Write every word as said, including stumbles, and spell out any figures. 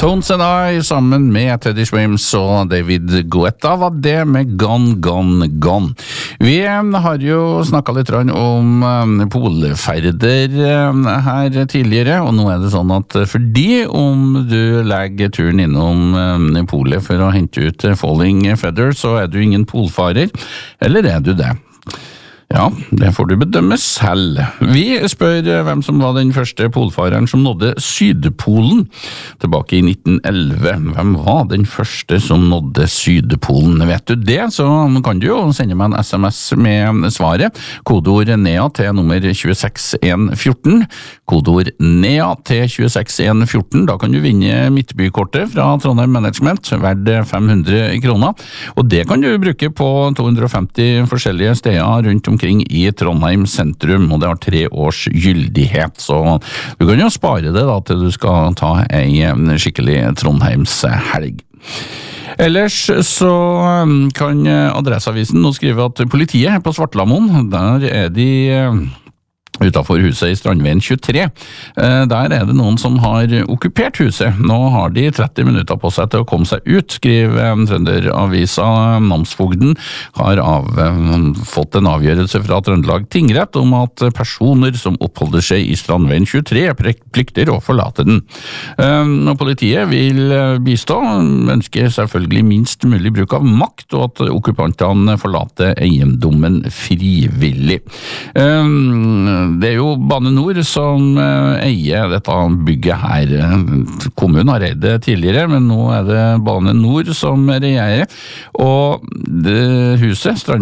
Tones and I sammen med Teddy Swims og David Guetta var det med Gone, Gone, Gone. Vi har jo snakket litt om polferder her tidligere, og nå er det sånn at fordi om du legger turen innom polet for å hente ut Falling Feather, så er du ingen polfarer, eller er du det? Ja, det får du bedømme selv. Vi spør hvem som var den første polfareren som nådde Sydpolen tilbake i nitten elleve. Hvem var den første som nådde Sydpolen? Vet du det, så kan du jo sende meg en sms med svaret. Kodord NEA til nummer to seks en one four. Kodord NEA til to seks en one four. Da kan du vinne Midtbykortet fra Trondheim Management, verdt fem hundre kroner. Og det kan du bruke på to hundre og femti forskjellige steder rundt omkring i Trondheim sentrum, og det har tre års gyldighet, så du kan jo spare det da til du skal ta en skikkelig Trondheims helg. Ellers så kan Adresseavisen nå skrive at politiet på Svartlamoen, der er de utenfor huset i Strandveien tjuetre. Der er det noen som har okkupert huset. Nå har de tretti minutter på seg til å komme seg ut, skriver Trønderavisa. Namsfogden har av, fått en avgjørelse fra Trøndelag tingrett om at personer som oppholder seg i Strandveien tjuetre plikter å forlate den. Og politiet vil bistå, ønsker selvfølgelig minst mulig bruk av makt, og at okkupantene forlater eiendommen frivillig. Det er jo Bane Nor som eier dette bygget her. Kommunen har eid det tidligere, men nå er det Bane Nor som regjerer, og det huset, Strandveien